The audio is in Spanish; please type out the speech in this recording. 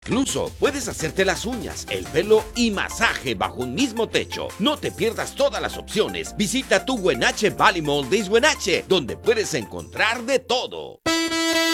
Incluso puedes hacerte las uñas, el pelo y masaje bajo un mismo techo. No te pierdas todas las opciones. Visita tu Huenache Valley Mall de Huenache, donde puedes encontrar de todo.